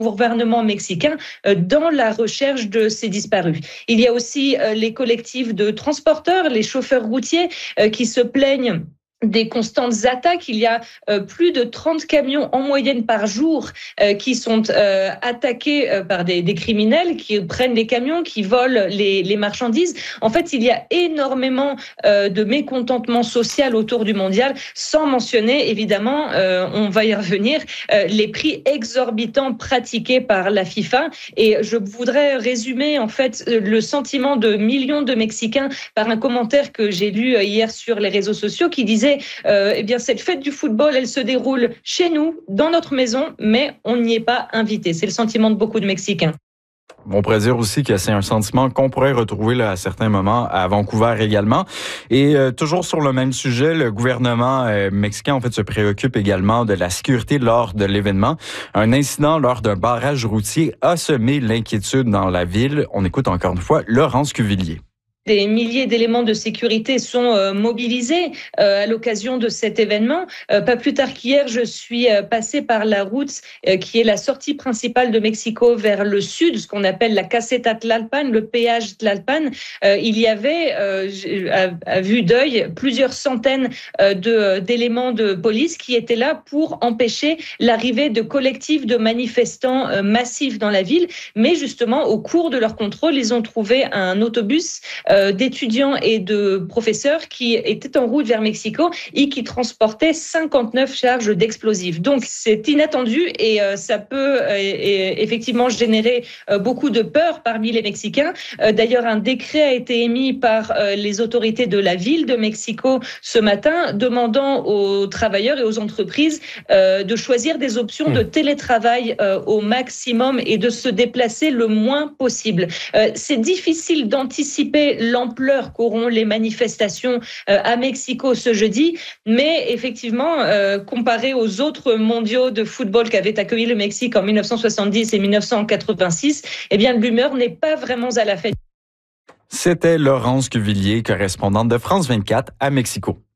gouvernement mexicain dans la recherche de ces disparus. Il y a aussi les collectifs de transporteurs, les chauffeurs routiers qui se plaignent des constantes attaques. Il y a plus de 30 camions en moyenne par jour qui sont attaqués par des criminels qui prennent les camions, qui volent les marchandises. En fait, il y a énormément de mécontentement social autour du mondial, sans mentionner, évidemment, on va y revenir, les prix exorbitants pratiqués par la FIFA. Et je voudrais résumer, en fait, le sentiment de millions de Mexicains par un commentaire que j'ai lu hier sur les réseaux sociaux qui disait eh bien, cette fête du football, elle se déroule chez nous, dans notre maison, mais on n'y est pas invité. C'est le sentiment de beaucoup de Mexicains. On pourrait dire aussi que c'est un sentiment qu'on pourrait retrouver là, à certains moments à Vancouver également. Et toujours sur le même sujet, le gouvernement mexicain en fait se préoccupe également de la sécurité lors de l'événement. Un incident lors d'un barrage routier a semé l'inquiétude dans la ville. On écoute encore une fois Laurence Cuvillier. Des milliers d'éléments de sécurité sont mobilisés à l'occasion de cet événement. Pas plus tard qu'hier, je suis passée par la route qui est la sortie principale de Mexico vers le sud, ce qu'on appelle la Caseta Tlalpan, le péage Tlalpan. Il y avait, à vue d'œil, plusieurs centaines d'éléments de police qui étaient là pour empêcher l'arrivée de collectifs de manifestants massifs dans la ville. Mais justement, au cours de leur contrôle, ils ont trouvé un autobus d'étudiants et de professeurs qui étaient en route vers Mexico et qui transportaient 59 charges d'explosifs. Donc, c'est inattendu et ça peut effectivement générer beaucoup de peur parmi les Mexicains. D'ailleurs, un décret a été émis par les autorités de la ville de Mexico ce matin, demandant aux travailleurs et aux entreprises de choisir des options de télétravail au maximum et de se déplacer le moins possible. C'est difficile d'anticiper l'ampleur qu'auront les manifestations à Mexico ce jeudi, mais effectivement, comparé aux autres mondiaux de football qu'avaient accueilli le Mexique en 1970 et 1986, eh bien, l'humeur n'est pas vraiment à la fête. C'était Laurence Cuvillier, correspondante de France 24 à Mexico.